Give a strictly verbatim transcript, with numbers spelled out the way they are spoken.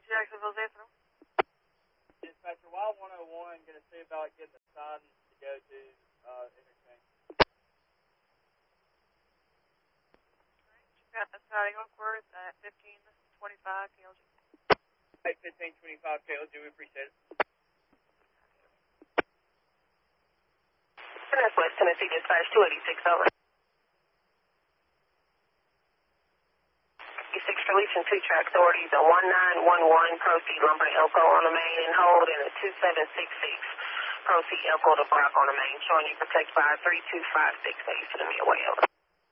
Jacksonville Central. Dispatcher, Y one oh one, going to see about getting the sign to go to uh, interchange. Got the siding Oakworth at fifteen twenty-five K L G. Hey, fifteen twenty-five K L G, we appreciate it. And that's West Tennessee Dispatch two eighty-six, over. six releasing two track authorities, a one nine one one, proceed lumber Elko on the main and hold, and a two seven six six, proceed Elko to Brock on the main, showing you protect by three two five six, base to the midway, over.